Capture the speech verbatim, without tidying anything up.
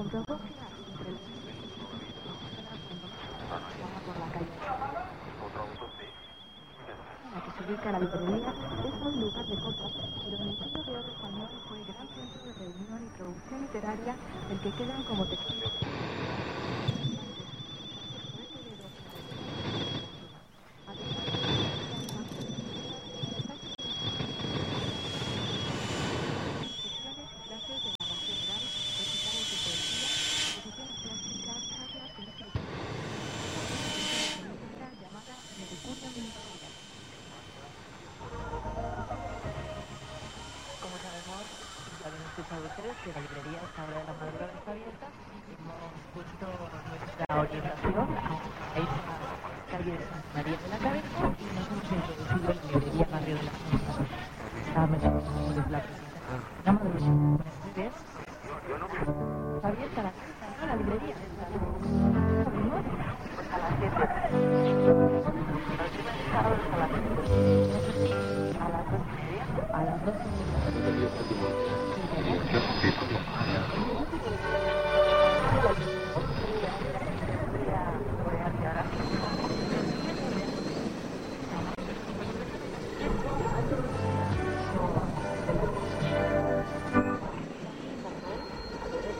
que se ubica la librería es un lugar de compras, pero en el siglo de oro español fue el gran centro de reunión y producción literaria del que quedan como testigos. Como sabemos, ya habéis escuchado ustedes que la librería a esta hora de la madrugada está abierta. Hemos puesto nuestra orientación a esa calle de Santa María de la Cabeza y nos hemos introducido en la librería Barrio de la Santa. Estábamos en la presentación. Buenas tardes.